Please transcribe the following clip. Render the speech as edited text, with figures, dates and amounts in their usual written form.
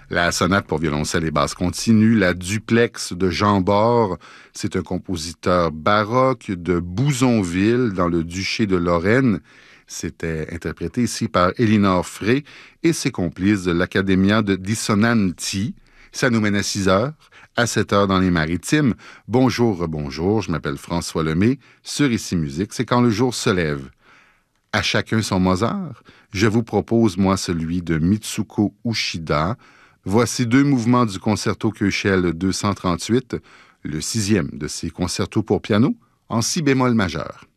La sonate pour violoncelle et basse continue, la duplex de Jean Bord, c'est un compositeur baroque de Bouzonville, dans le duché de Lorraine. C'était interprété ici par Elinor Frey et ses complices de l'Accademia de Dissonanti. Ça nous mène à 6 heures, à 7 heures dans les Maritimes. Bonjour, bonjour, je m'appelle François Lemay. Sur Ici Musique, c'est quand le jour se lève. À chacun son Mozart. Je vous propose, moi, celui de Mitsuko Uchida. Voici 2 mouvements du concerto Köchel 238, le 6e de ses concertos pour piano, en si bémol majeur.